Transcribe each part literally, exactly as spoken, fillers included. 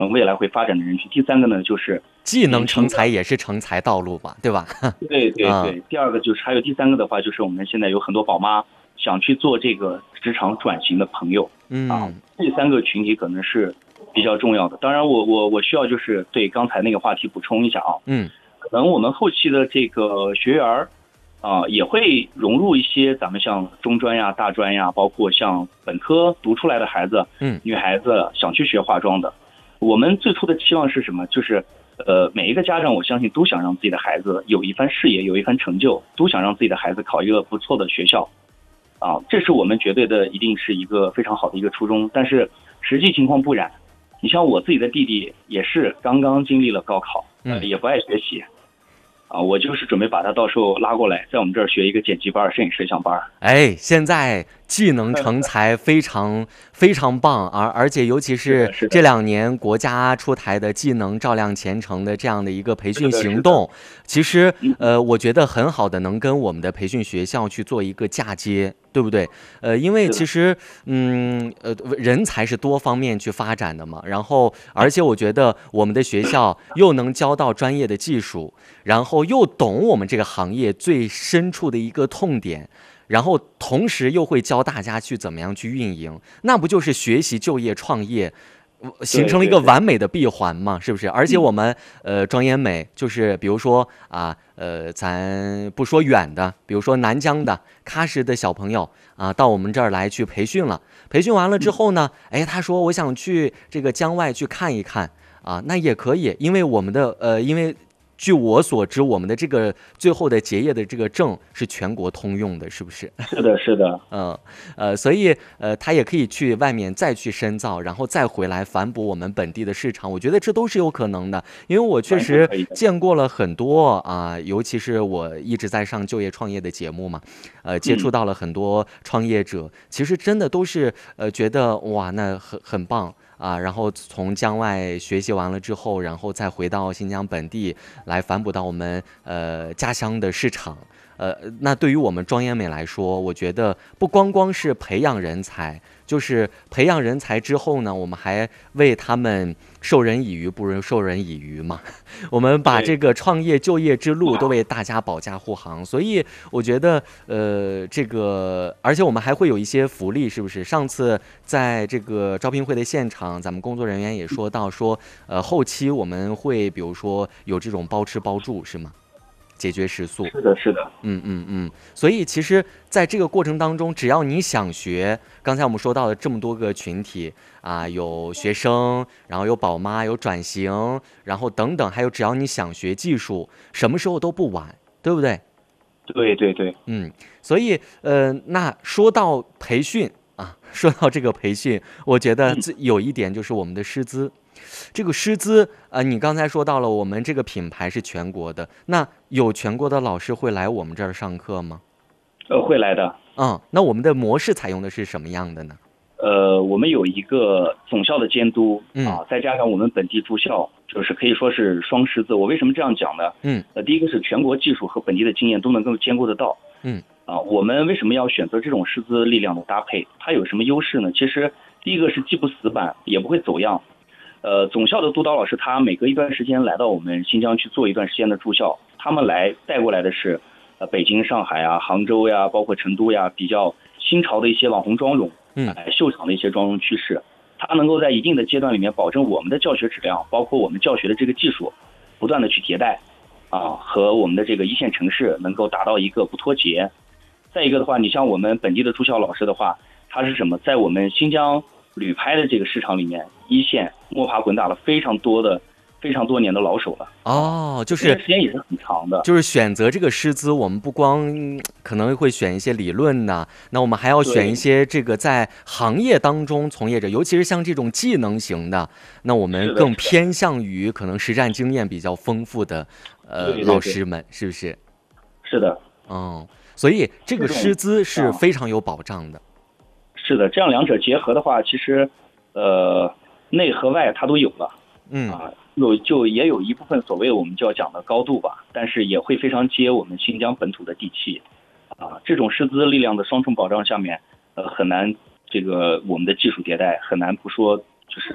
嗯未来会发展的人群。第三个呢，就是技能成才也是成才道路嘛，对吧？ 对对嗯对。第二个就是还有第三个的话，就是我们现在有很多宝妈想去做这个职场转型的朋友啊， 嗯这三个群体可能是比较重要的。当然我，我我需要就是对刚才那个话题补充一下啊， 嗯可能我们后期的这个学员儿啊，也会融入一些咱们像中专呀、大专呀，包括像本科读出来的孩子， 嗯女孩子想去学化妆的。我们最初的期望是什么？就是呃，每一个家长我相信都想让自己的孩子有一番事业，有一番成就，都想让自己的孩子考一个不错的学校啊，这是我们绝对的，一定是一个非常好的一个初衷。但是实际情况不然，你像我自己的弟弟也是刚刚经历了高考，呃， 嗯也不爱学习。啊，我就是准备把他到时候拉过来，在我们这儿学一个剪辑班、摄影摄像班。 哎，现在技能成才非常非常棒，而而且尤其是是的，是的， 这两年国家出台的技能照亮前程的这样的一个培训是的，是的。 行动，其实嗯， 呃，我觉得很好的能跟我们的培训学校去做一个嫁接，对不对？呃，因为是的， 其实嗯呃，人才是多方面去发展的嘛，然后而且我觉得我们的学校又能教到专业的技术。然后又懂我们这个行业最深处的一个痛点，然后同时又会教大家去怎么样去运营，那不就是学习、就业、创业，形成了一个对对对。 完美的闭环嘛？是不是？而且嗯， 我们呃庄研美就是比如说啊呃，咱不说远的，比如说南疆的喀什的小朋友啊，到我们这儿来去培训了，培训完了之嗯， 后呢，哎，他说我想去这个疆外去看一看啊，那也可以，因为我们的呃，因为。据我所知，我们的这个最后的结业的这个证是全国通用的，是不是？ 是的，是的。 嗯，呃，所以呃，他也可以去外面再去深造，然后再回来反哺我们本地的市场。我觉得这都是有可能的，因为我确实完全可以的。 见过了很多啊，尤其是我一直在上就业创业的节目嘛，呃，接触嗯， 到了很多创业者，其实真的都是呃觉得哇，那很很棒。啊，然后从疆外学习完了之后，然后再回到新疆本地来反哺到我们呃家乡的市场。呃，那对于我们庄研美来说，我觉得不光光是培养人才，就是培养人才之后呢，我们还为他们授人以鱼，不如授人以渔嘛。我们把这对。 个创业就业之路都为大家保驾护航，所以我觉得，呃，这个，而且我们还会有一些福利，是不是？上次在这个招聘会的现场，咱们工作人员也说到说，呃，后期我们会比如说有这种包吃包住，是吗？解决食宿。 是的，是的。 嗯嗯嗯，所以其实在这个过程当中，只要你想学，刚才我们说到的这么多个群体啊，有学生，然后有宝妈，有转型，然后等等，还有只要你想学技术，什么时候都不晚，对不对？ 对对对。 嗯，所以呃，那说到培训啊，说到这个培训，我觉得嗯， 最有一点就是我们的师资。这个师资，呃，你刚才说到了，我们这个品牌是全国的，那有全国的老师会来我们这儿上课吗？ 呃，会来的。 嗯，那我们的模式采用的是什么样的呢？ 呃，我们有一个总校的监督嗯啊，再加上我们本地驻校，就是可以说是双师资。我为什么这样讲呢？ 嗯呃，第一个是全国技术和本地的经验都能够兼顾得到。 嗯啊，我们为什么要选择这种师资力量的搭配？它有什么优势呢？其实第一个是既不死板，也不会走样。呃，总校的督导老师他每隔一段时间来到我们新疆去做一段时间的驻校，他们来带过来的是呃北京、上海啊、杭州呀，包括成都呀，比较新潮的一些网红妆容， 嗯哎、秀场的一些妆容趋势，它能够在一定的阶段里面保证我们的教学质量，包括我们教学的这个技术，不断的去迭代啊，和我们的这个一线城市能够达到一个不脱节。再一个的话，你像我们本地的驻校老师的话，他是什么？在我们新疆旅拍的这个市场里面，一线摸爬滚打了非常多的、非常多年的老手了啊， 哦，就这个是时间也是很长的。 就是选择这个师资，我们不光嗯可能会选一些理论呐，那我们还要选一对， 些这个在行业当中从业者，尤其是像这种技能型的，那我们是的， 更是的。 偏向于可能实战经验比较丰富的呃对对对。 老师们，是不是？ 是的。 嗯，所以这个这种师资是啊， 非常有保障的。 是的，这样两者结合的话，其实呃内和外它都有了嗯啊，有就也有一部分所谓我们就要讲的高度吧，但是也会非常接我们新疆本土的地气啊。这种师资力量的双重保障下面，呃，很难这个我们的技术迭代很难不说就是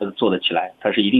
呃做得起来，它是一定。